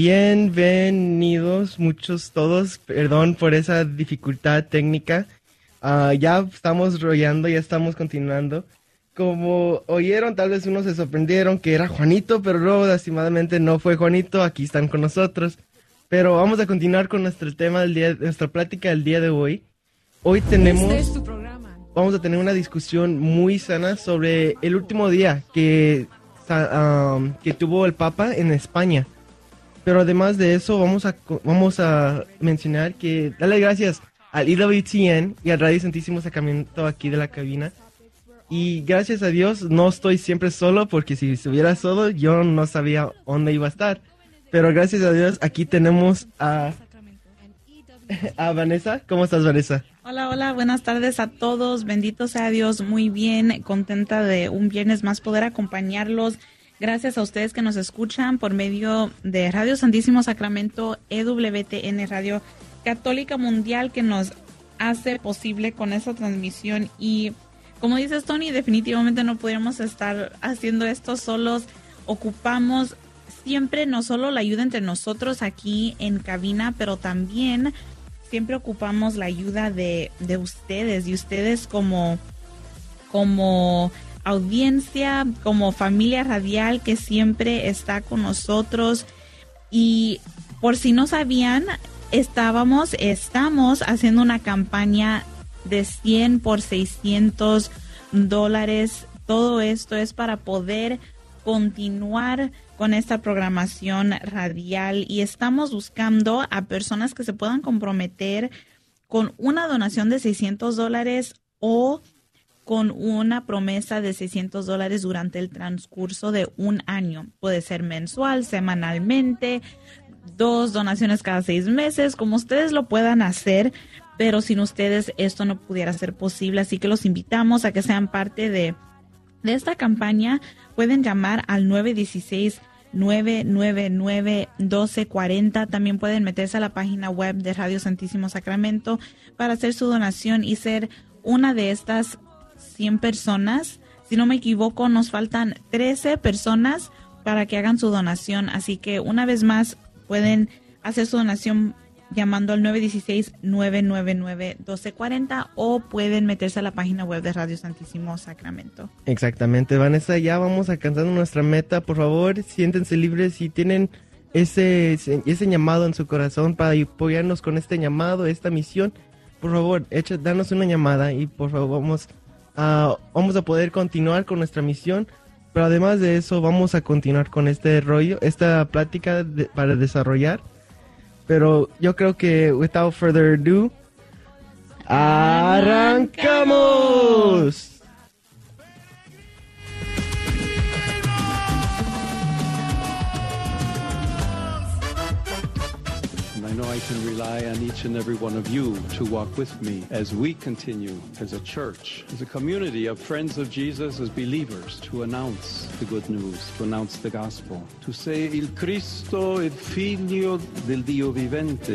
Bienvenidos muchos todos, perdón por esa dificultad técnica. Ya estamos rollando, ya estamos continuando. Como oyeron, tal vez unos se sorprendieron que era Juanito, pero luego lastimadamente no fue Juanito, aquí están con nosotros. Pero vamos a continuar con nuestro tema del día, nuestra plática del día de hoy. Hoy tenemos, vamos a tener una discusión muy sana sobre el último día que tuvo el Papa en España. Pero además de eso, vamos a mencionar que darle gracias al EWTN y al Radio Santísimo Sacramento aquí de la cabina. Y gracias a Dios no estoy siempre solo, porque si estuviera solo yo no sabía dónde iba a estar. Pero gracias a Dios aquí tenemos a Vanessa. ¿Cómo estás, Vanessa? Hola, buenas tardes a todos. Bendito sea Dios, muy bien, contenta de un viernes más poder acompañarlos. Gracias a ustedes que nos escuchan por medio de Radio Santísimo Sacramento, EWTN, Radio Católica Mundial, que nos hace posible con esa transmisión. Y como dices, Tony, definitivamente no podríamos estar haciendo esto solos. Ocupamos siempre no solo la ayuda entre nosotros aquí en cabina, pero también siempre ocupamos la ayuda de ustedes, y ustedes como audiencia, como familia radial que siempre está con nosotros. Y por si no sabían, estamos haciendo una campaña de 100 por $600. Todo esto es para poder continuar con esta programación radial, y estamos buscando a personas que se puedan comprometer con una donación de $600 o con una promesa de $600 durante el transcurso de un año. Puede ser mensual, semanalmente, 2 donaciones cada 6 meses, como ustedes lo puedan hacer, pero sin ustedes esto no pudiera ser posible. Así que los invitamos a que sean parte de esta campaña. Pueden llamar al 916-999-1240. También pueden meterse a la página web de Radio Santísimo Sacramento para hacer su donación y ser una de estas 100 personas. Si no me equivoco, nos faltan 13 personas para que hagan su donación. Así que una vez más pueden hacer su donación llamando al 916-999-1240 o pueden meterse a la página web de Radio Santísimo Sacramento. Exactamente, Vanessa, ya vamos alcanzando nuestra meta. Por favor, siéntense libres si tienen ese llamado en su corazón para apoyarnos con este llamado, esta misión. Por favor, danos una llamada y por favor vamos a poder continuar con nuestra misión. Pero además de eso, vamos a continuar con este rollo, esta plática para desarrollar. Pero yo creo que, without further ado, ¡arrancamos! I know I can rely on each and every one of you to walk with me as we continue as a church, as a community of friends of Jesus, as believers, to announce the good news, to announce the gospel, to say, Il Cristo, il Figlio del Dio vivente.